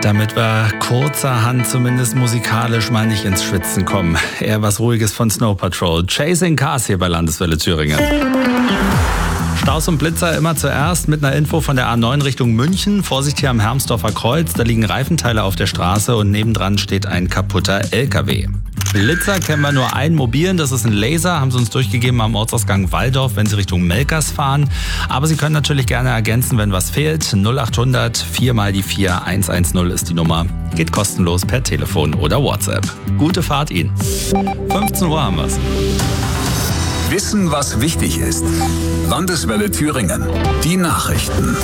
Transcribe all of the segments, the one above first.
Damit wir kurzerhand zumindest musikalisch mal nicht ins Schwitzen kommen. Eher was Ruhiges von Snow Patrol. Chasing Cars hier bei Landeswelle Thüringen. Staus und Blitzer immer zuerst mit einer Info von der A9 Richtung München. Vorsicht hier am Hermsdorfer Kreuz, da liegen Reifenteile auf der Straße und nebendran steht ein kaputter LKW. Blitzer kennen wir nur einen mobilen, das ist ein Laser, haben sie uns durchgegeben am Ortsausgang Walldorf, wenn Sie Richtung Melkers fahren. Aber Sie können natürlich gerne ergänzen, wenn was fehlt. 0800 4 mal die 4 110 ist die Nummer. Geht kostenlos per Telefon oder WhatsApp. Gute Fahrt Ihnen. 15 Uhr haben wir's. Wissen, was wichtig ist. Landeswelle Thüringen. Die Nachrichten.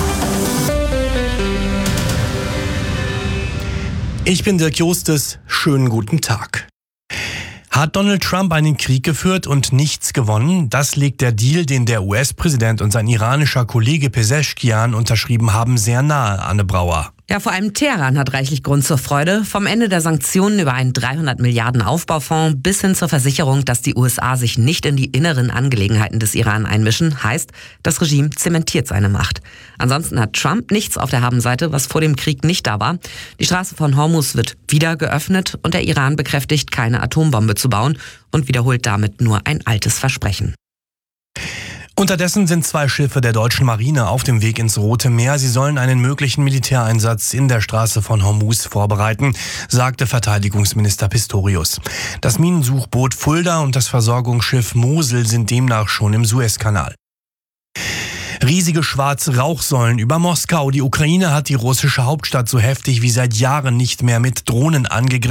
Ich bin Dirk Justus. Schönen guten Tag. Hat Donald Trump einen Krieg geführt und nichts gewonnen? Das legt der Deal, den der US-Präsident und sein iranischer Kollege Pezeshkian unterschrieben haben, sehr nahe, Anne Brauer. Ja, vor allem Teheran hat reichlich Grund zur Freude. Vom Ende der Sanktionen über einen 300 Milliarden Aufbaufonds bis hin zur Versicherung, dass die USA sich nicht in die inneren Angelegenheiten des Iran einmischen, heißt, das Regime zementiert seine Macht. Ansonsten hat Trump nichts auf der Habenseite, was vor dem Krieg nicht da war. Die Straße von Hormuz wird wieder geöffnet und der Iran bekräftigt, keine Atombombe zu bauen und wiederholt damit nur ein altes Versprechen. Unterdessen sind 2 Schiffe der deutschen Marine auf dem Weg ins Rote Meer. Sie sollen einen möglichen Militäreinsatz in der Straße von Hormuz vorbereiten, sagte Verteidigungsminister Pistorius. Das Minensuchboot Fulda und das Versorgungsschiff Mosel sind demnach schon im Suezkanal. Riesige schwarze Rauchsäulen über Moskau. Die Ukraine hat die russische Hauptstadt so heftig wie seit Jahren nicht mehr mit Drohnen angegriffen.